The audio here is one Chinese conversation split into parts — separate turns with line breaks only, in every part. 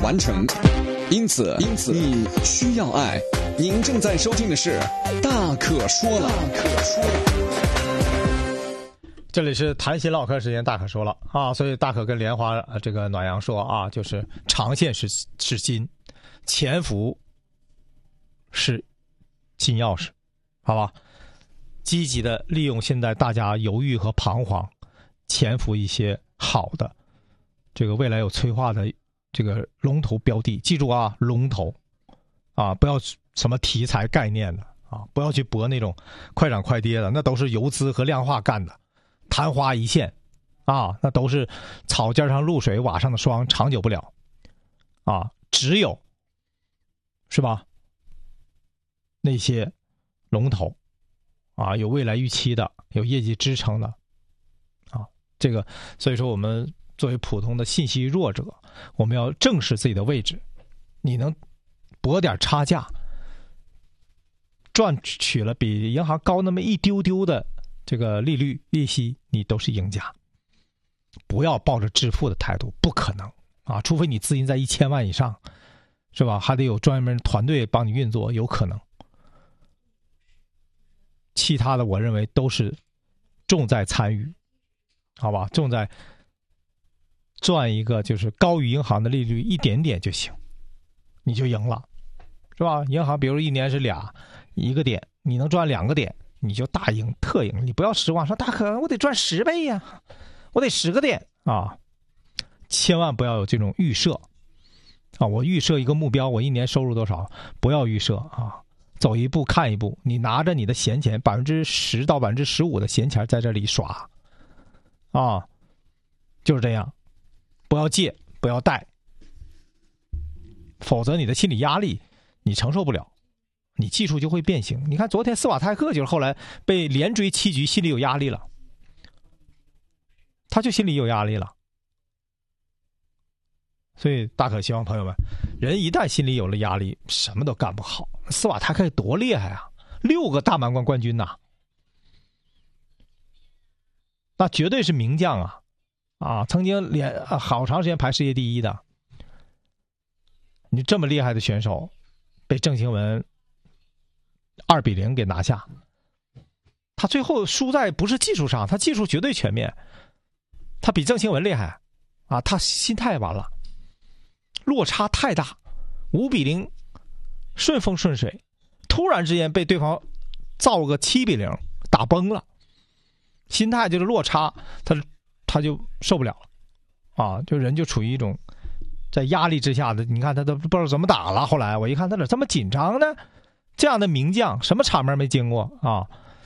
完成。因此你需要爱。您正在收听的是大可说了。
这里是谈心唠嗑时间，大可说了啊，所以大可跟莲花这个暖阳说啊，就是长线是金，潜伏是金钥匙，好吧？积极的利用现在大家犹豫和彷徨，潜伏一些好的，这个未来有催化的这个龙头标的，记住啊，龙头啊，不要什么题材概念的啊，不要去博那种快涨快跌的，那都是游资和量化干的，昙花一现啊，那都是草尖上露水，瓦上的霜，长久不了啊。只有是吧？那些龙头啊，有未来预期的，有业绩支撑的啊，这个所以说我们作为普通的信息弱者，我们要正视自己的位置。你能博点差价，赚取了比银行高那么一丢丢的这个利息，你都是赢家。不要抱着致富的态度，不可能啊！除非你资金在1000万以上，是吧？还得有专门团队帮你运作，有可能。其他的我认为都是重在参与，好吧？重在赚一个就是高于银行的利率一点点就行，你就赢了，是吧？银行比如一年是1个点，你能赚2个点，你就大赢特赢。你不要失望，说大可我得赚10倍呀，我得10个点啊！千万不要有这种预设啊！我预设一个目标，我一年收入多少？不要预设啊！走一步看一步，你拿着你的闲钱10%到15%的闲钱在这里耍啊，就是这样。不要借，不要贷，否则你的心理压力你承受不了，你技术就会变形。你看昨天斯瓦泰克就是后来被连追7局，心里有压力了，他就心里有压力了。所以大可希望朋友们，人一旦心里有了压力，什么都干不好。斯瓦泰克多厉害啊，6个大满贯冠军呐，那绝对是名将啊！啊，曾经好长时间排世界第1的，你这么厉害的选手，被郑钦文2-0给拿下，他最后输在不是技术上，他技术绝对全面，他比郑钦文厉害啊，他心态完了，落差太大，5-0，顺风顺水，突然之间被对方造个7-0打崩了，心态就是落差，他就受不了了啊！就人就处于一种在压力之下的，你看他都不知道怎么打了。后来我一看他咋这么紧张呢？这样的名将什么场面没经过啊？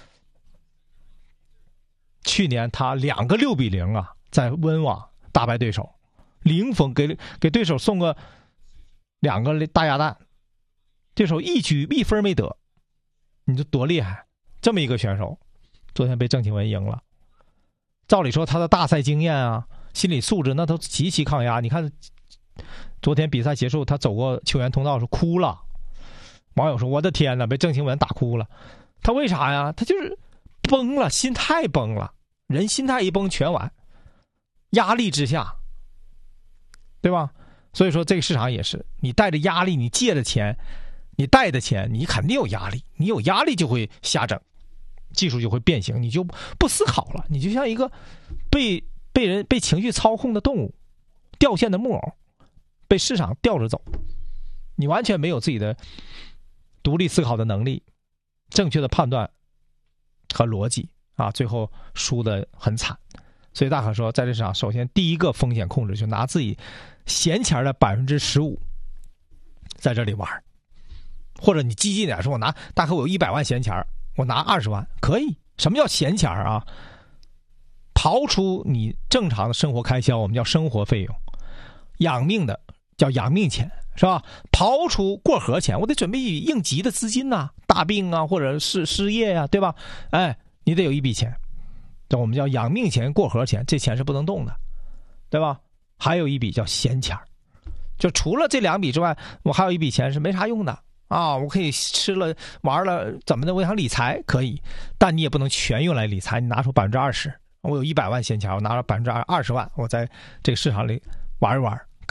去年他2个6-0啊，在温网大败对手，0封给对手送个2个大鸭蛋，对手一局1分没得，你这多厉害！这么一个选手，昨天被郑钦文赢了。照理说他的大赛经验啊，心理素质那都极其抗压。你看昨天比赛结束，他走过球员通道时哭了，网友说我的天哪，被郑钦文打哭了。他为啥呀？他就是崩了，心态崩了，人心态一崩全完，压力之下，对吧？所以说这个市场也是，你带着压力，你借的钱，你贷的钱，你肯定有压力，你有压力就会瞎整，技术就会变形，你就不思考了，你就像一个被情绪操控的动物，掉线的木偶，被市场吊着走，你完全没有自己的独立思考的能力，正确的判断和逻辑啊，最后输得很惨。所以大可说，在这市场，首先第一个风险控制就拿自己闲钱的15%在这里玩，或者你激进点说，我拿大可我有100万闲钱，我拿20万可以。什么叫闲钱啊？刨出你正常的生活开销，我们叫生活费用，养命的叫养命钱，是吧？刨出过河钱，我得准备应急的资金呐，大病啊，或者是失业呀，对吧？哎，你得有一笔钱，这我们叫养命钱、过河钱，这钱是不能动的，对吧？还有一笔叫闲钱，就除了这2笔之外，我还有一笔钱是没啥用的啊，我可以吃了玩了怎么的，我想理财可以，但你也不能全用来理财，你拿出20%，我有100万闲钱，我拿了20万，我在这个市场里玩一玩可以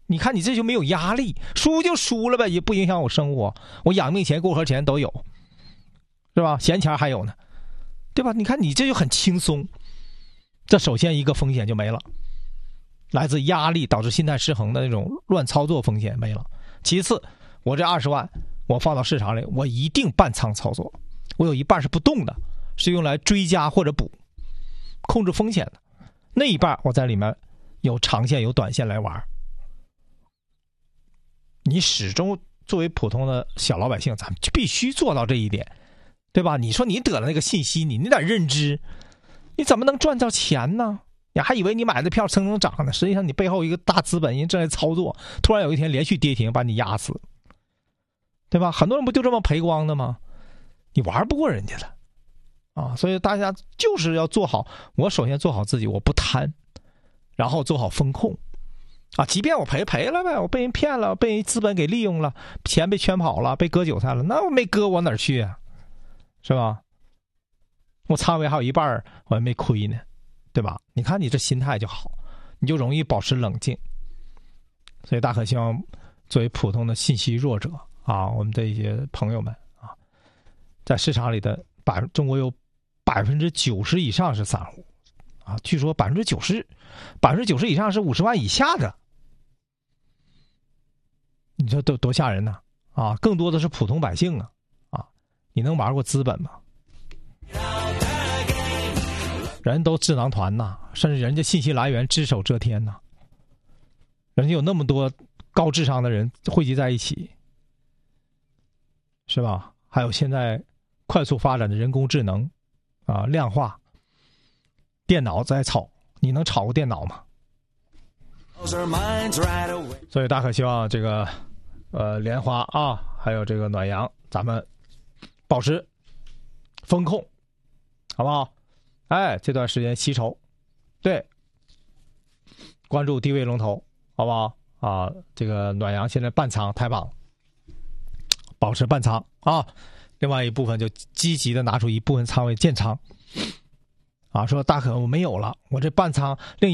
你看你这就没有压力，输就输了呗，也不影响我生活，我养命钱过河钱都有，是吧？闲钱还有呢，对吧？你看你这就很轻松。这首先一个风险就没了，来自压力导致心态失衡的那种乱操作风险没了。其次，我这20万我放到市场里，我一定半仓操作，我有一半是不动的，是用来追加或者补控制风险的，那一半我在里面有长线有短线来玩。你始终作为普通的小老百姓，咱们就必须做到这一点，对吧？你说你得了那个信息，你那点认知，你怎么能赚到钱呢？你还以为你买的票蹭蹭涨呢，实际上你背后一个大资本人正在操作，突然有一天连续跌停把你压死，对吧？很多人不就这么赔光的吗？你玩不过人家的啊！所以大家就是要做好，我首先做好自己，我不贪，然后做好风控啊！即便我赔了呗，我被人骗了，被人资本给利用了，钱被圈跑了，被割韭菜了，那我没割我哪儿去啊？是吧？我仓位还有一半我还没亏呢，对吧？你看你这心态就好，你就容易保持冷静。所以大可希望作为普通的信息弱者啊，我们的一些朋友们啊，在市场里的中国有90%以上是散户啊，据说90%以上是50万以下的，你说多吓人呢啊！更多的是普通百姓啊，你能玩过资本吗？人都智囊团呐，甚至人家信息来源只手遮天呐，人家有那么多高智商的人汇集在一起，是吧？还有现在快速发展的人工智能啊，量化电脑在炒，你能炒过电脑吗？所以大可希望这个莲花啊，还有这个暖阳，咱们保持风控，好不好？哎，这段时间吸筹，对，关注低位龙头，好不好啊？这个暖阳现在半仓太棒了，保持半仓啊。另外一部分就积极的拿出一部分仓位建仓啊，说大可我没有了，我这半仓另